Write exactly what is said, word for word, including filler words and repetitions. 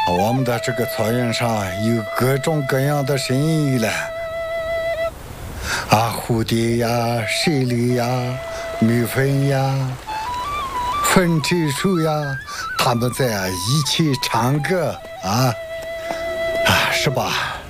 我们的这个草原上有各种各样的声音了，啊，蝴蝶呀、蛇类呀、蜜蜂呀、粉蝶鼠呀，它们在一起唱歌啊，啊，是吧？